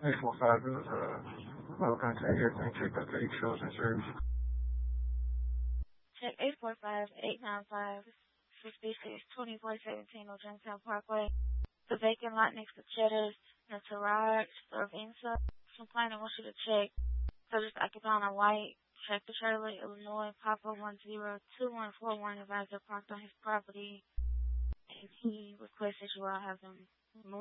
845 is, well, contact here. Thank you. That's 8 shows and service. Check 845-895-562417 on Johnstown Parkway. The vacant lot next to Cheddar's, the Taraj, or Vinsa. Some client wants you to check. So just occupying a white tractor trailer, Illinois, Papa 102141 advisor parked on his property. And he requests that you all have them moved